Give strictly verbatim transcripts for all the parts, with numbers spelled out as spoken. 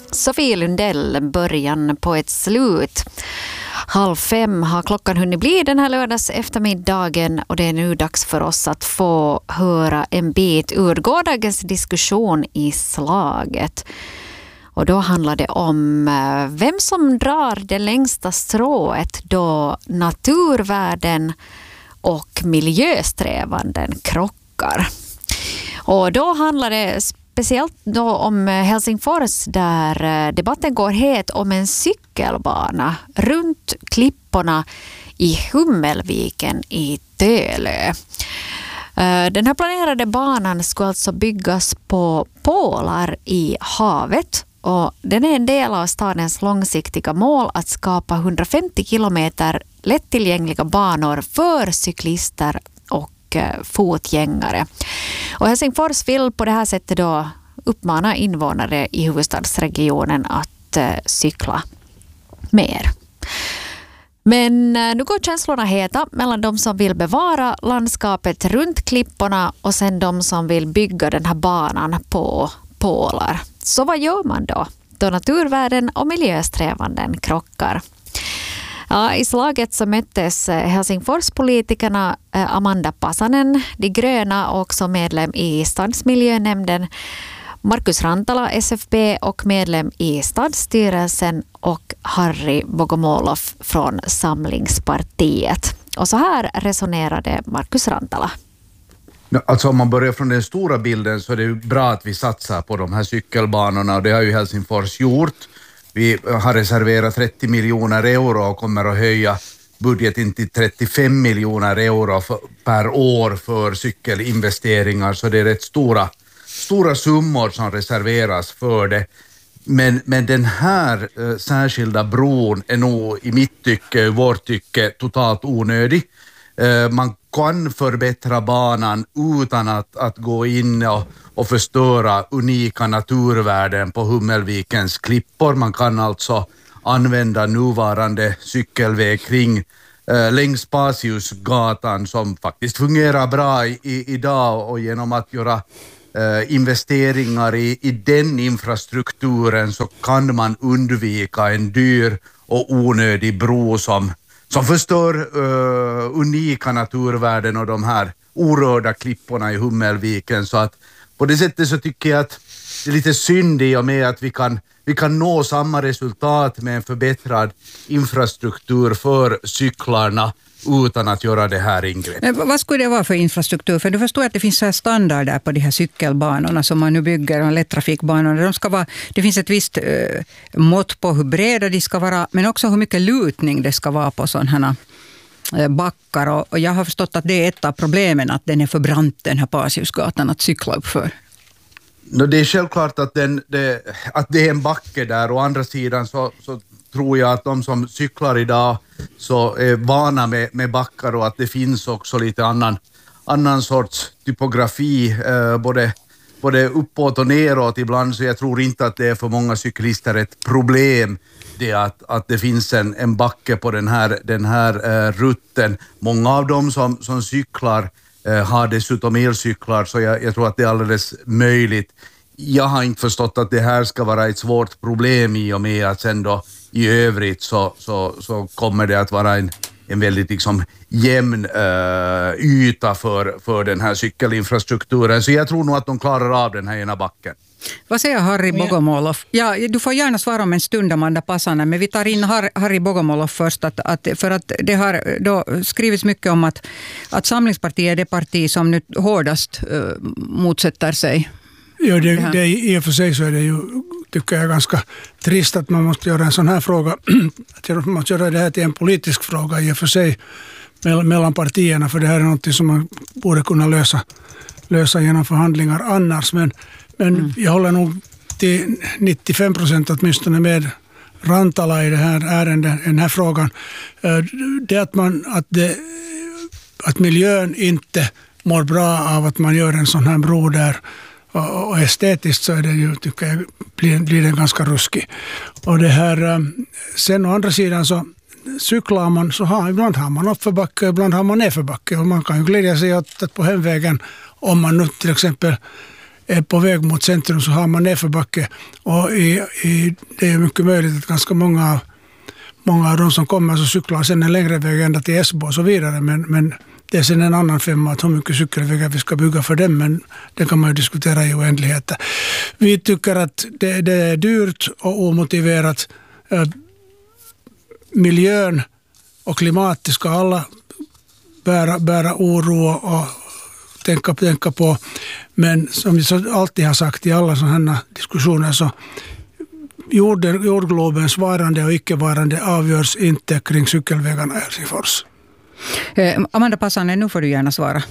Sofie Lundell, början på ett slut. Halv fem har klockan hunnit bli den här lördags eftermiddagen och det är nu dags för oss att få höra en bit ur gårdagens diskussion i slaget. Och då handlar det om vem som drar det längsta strået då naturvärden och miljösträvanden krockar. Och då handlar det speciellt då om Helsingfors där debatten går het om en cykelbana runt klipporna i Hummelviken i Tölö. Den här planerade banan ska alltså byggas på pålar i havet och den är en del av stadens långsiktiga mål att skapa hundrafemtio kilometer lättillgängliga banor för cyklister och fotgängare. Och Helsingfors vill på det här sättet då uppmana invånare i huvudstadsregionen att uh, cykla mer. Men uh, nu går känslorna heta mellan de som vill bevara landskapet runt klipporna och sen de som vill bygga den här banan på pålar. Så vad gör man då? Då naturvärden och miljösträvanden krockar. Ja, i slaget så möttes Helsingforspolitikerna Amanda Pasanen, de gröna och också medlem i stadsmiljönämnden, Markus Rantala, S F B och medlem i stadsstyrelsen och Harry Bogomolov från Samlingspartiet. Och så här resonerade Markus Rantala. Alltså om man börjar från den stora bilden så är det ju bra att vi satsar på de här cykelbanorna och det har ju Helsingfors gjort. Vi har reserverat trettio miljoner euro och kommer att höja budgeten till trettiofem miljoner euro för, per år för cykelinvesteringar. Så det är rätt stora, stora summor som reserveras för det. Men, men den här eh, särskilda bron är nog i mitt tycke, i vårt tycke, totalt onödig. Eh, man kan förbättra banan utan att, att gå in och, och förstöra unika naturvärden på Hummelvikens klippor. Man kan alltså använda nuvarande cykelväg kring eh, längs Pasiusgatan som faktiskt fungerar bra i, i, idag och genom att göra eh, investeringar i, i den infrastrukturen så kan man undvika en dyr och onödig bro som som förstör uh, unika naturvärden och de här orörda klipporna i Hummelviken. Så att på det sättet så tycker jag att det är lite synd i och med att vi kan, vi kan nå samma resultat med en förbättrad infrastruktur för cyklarna utan att göra det här ingreppet. Men vad skulle det vara för infrastruktur? För du förstår att det finns så här standarder på de här cykelbanorna som man nu bygger, och lättrafikbanorna. De ska vara, det finns ett visst eh, mått på hur breda de ska vara, men också hur mycket lutning det ska vara på sådana här eh, backar. Och, och jag har förstått att det är ett av problemen, att den är för brant, den här Pasiusgatan, att cykla upp för. No, det är självklart att, den, det, att det är en backe där, och å andra sidan så, så tror jag att de som cyklar idag så är vana med, med backar och att det finns också lite annan, annan sorts typografi eh, både, både uppåt och neråt ibland, så jag tror inte att det är för många cyklister ett problem det att, att det finns en, en backe på den här, den här eh, rutten. Många av dem som, som cyklar eh, har dessutom elcyklar, så jag, jag tror att det är alldeles möjligt. Jag har inte förstått att det här ska vara ett svårt problem i och med att sen då i övrigt så, så, så kommer det att vara en, en väldigt liksom jämn uh, yta för, för den här cykelinfrastrukturen. Så jag tror nog att de klarar av den här ena backen. Vad säger Harry Bogomolov? Ja, du får gärna svara om en stund, Amanda Pasanen, men vi tar in Harry Bogomolov först. Att, att, för att det har då skrivits mycket om att, att Samlingspartiet är det parti som nu hårdast uh, motsätter sig. Ja, det, det, i och för sig så är det ju, tycker jag, ganska trist att man måste göra en sån här fråga, att man måste göra det här till en politisk fråga i och för sig mellan partierna, för det här är något som man borde kunna lösa, lösa genom förhandlingar annars. Men, men mm. jag håller nog till nittiofem procent åtminstone med Rantala i det här ärendet, den här frågan. Det att, man, att, det, att miljön inte mår bra av att man gör en sån här bro där. Och estetiskt så är det ju, tycker jag, blir, blir det ganska ruskig. Och det här, sen å andra sidan så cyklar man, så har, ibland har man uppförbacke, ibland har man nedförbacke. Och man kan ju glädja sig åt att på hemvägen, om man nu till exempel är på väg mot centrum så har man nedförbacke. Och i, i, det är mycket möjligt att ganska många, många av de som kommer så cyklar sen en längre väg ända till Esbo och så vidare. Men, men det är sen en annan femma att hur mycket cykelvägar vi ska bygga för dem, men det kan man ju diskutera i oändligheter. Vi tycker att det, det är dyrt och omotiverat. Miljön och klimatet ska alla bära, bära oro och tänka, tänka på. Men som vi alltid har sagt i alla sådana här diskussioner så jorden, jordglobens varande och icke-varande avgörs inte kring cykelvägarna i Helsingfors. Eh, Amanda Passanen, nu får du gärna svara.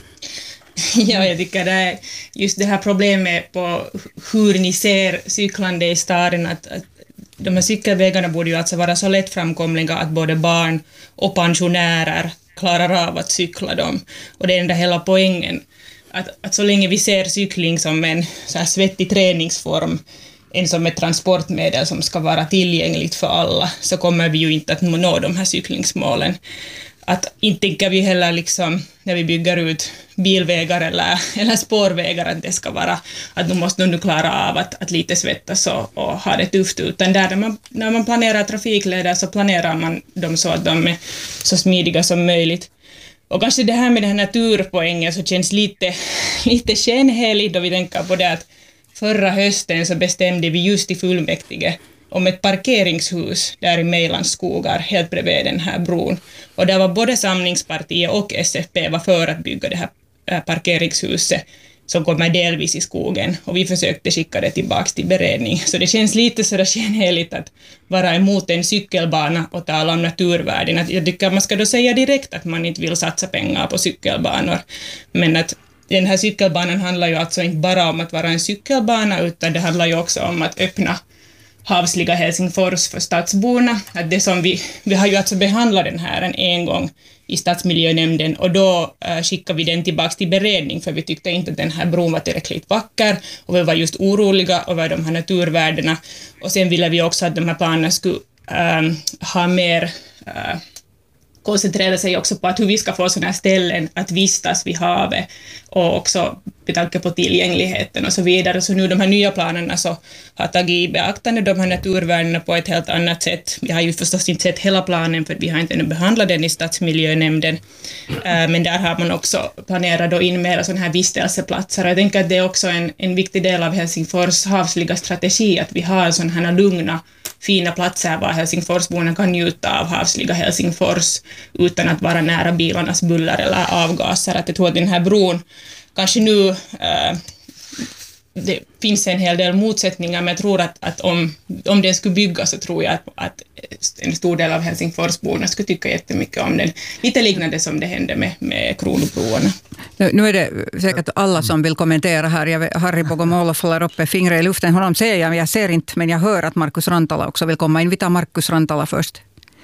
Ja, jag tycker det är just det här problemet på hur ni ser cyklande i staden, att, att de här cykelvägarna borde ju alltså vara så lättframkomliga att både barn och pensionärer klarar av att cykla dem. Och det är den där hela poängen, att, att så länge vi ser cykling som en så här svettig träningsform, en som ett transportmedel som ska vara tillgängligt för alla, så kommer vi ju inte att nå de här cyklingsmålen. Att inte tänker vi heller liksom, när vi bygger ut bilvägar eller, eller spårvägar, att det ska vara att nu måste nu klara av att, att lite svettas och, och ha det tufft, utan där när man, när man planerar trafikleder så planerar man dem så att de är så smidiga som möjligt. Och kanske det här med den här naturpoängen så känns lite, lite skenheligt då vi tänker på det att förra hösten så bestämde vi just i fullmäktige om ett parkeringshus där i Mejlands skogar helt bredvid den här bron. Och där var både Samlingspartiet och S F P var för att bygga det här parkeringshuset som kommer delvis i skogen. Och vi försökte skicka det tillbaka till beredning. Så det känns lite sådär skenheligt att vara emot en cykelbana och tala om naturvärden. Jag tycker att man ska då säga direkt att man inte vill satsa pengar på cykelbanor. Men att den här cykelbanan handlar ju alltså inte bara om att vara en cykelbana, utan det handlar ju också om att öppna havsliga Helsingfors för stadsborna. Att det som vi, vi har ju alltså behandlat den här en, en gång i stadsmiljönämnden, och då äh, skickade vi den tillbaka till beredning för vi tyckte inte att den här bron var tillräckligt vacker och vi var just oroliga över de här naturvärdena. Och sen ville vi också att de här planerna skulle äh, ha mer äh, koncentrera sig också på att hur vi ska få sådana här ställen att vistas vid havet och också med tanke på tillgängligheten och så vidare. Så nu de här nya planerna så har tagit i beaktande de här naturvärdena på ett helt annat sätt. Vi har ju förstås inte sett hela planen för vi har inte ännu behandlat den i stadsmiljönämnden. Men där har man också planerat då in mera sådana här vistelseplatser. Jag tänker att det är också en, en viktig del av Helsingfors havsliga strategi att vi har sådana här lugna fina platser var Helsingforsborna kan njuta av havsliga Helsingfors utan att vara nära bilarnas buller eller avgaser. Att jag tror att den här bron kanske nu äh, det finns en hel del motsättningar, men jag tror att, att om, om den skulle byggas så tror jag att, att en stor del av Helsingforsborna skulle tycka jättemycket om den. Lite liknande som det hände med, med Kronobroarna. Nu, nu är det säkert alla som vill kommentera här. Jag, Harry Bogomolov håller uppe fingrar i luften. Honom ser jag, jag ser inte, men jag hör att Markus Rantala också vill komma in. Vi tar Markus Rantala först.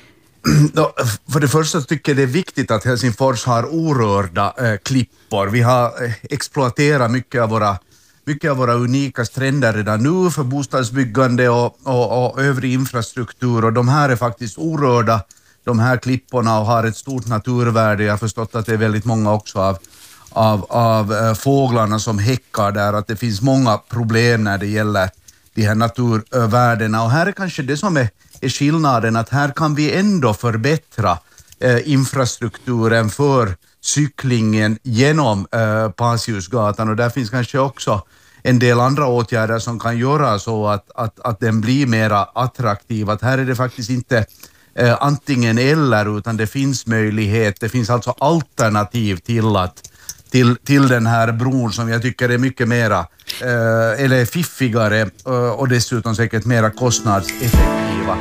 För det första tycker jag det är viktigt att Helsingfors har orörda eh, klippor. Vi har eh, exploaterat mycket av våra Mycket av våra unika stränder redan nu för bostadsbyggande och, och, och övrig infrastruktur, och de här är faktiskt orörda, de här klipporna, och har ett stort naturvärde. Jag har förstått att det är väldigt många också av, av, av äh, fåglarna som häckar där, att det finns många problem när det gäller de här naturvärdena, och här är kanske det som är, är skillnaden, att här kan vi ändå förbättra äh, infrastrukturen för cyklingen genom äh, Pasiusgatan, och där finns kanske också en del andra åtgärder som kan göra så att, att, att den blir mera attraktiv. Att här är det faktiskt inte äh, antingen eller, utan det finns möjlighet, det finns alltså alternativ till, att, till, till den här bron som jag tycker är mycket mera äh, eller fiffigare äh, och dessutom säkert mera kostnadseffektiva.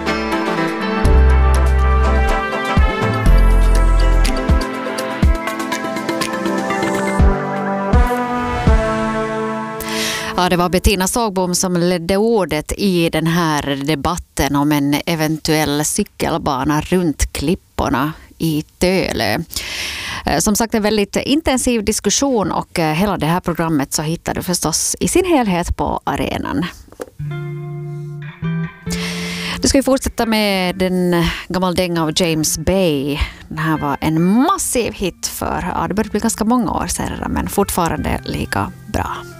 Ja, det var Bettina Sågbom som ledde ordet i den här debatten om en eventuell cykelbana runt klipporna i Tölö. Som sagt, en väldigt intensiv diskussion, och hela det här programmet så hittar du förstås i sin helhet på arenan. Du ska ju fortsätta med den gammal dänga av James Bay. Den här var en massiv hit för, ja, det började bli ganska många år sedan, men fortfarande lika bra.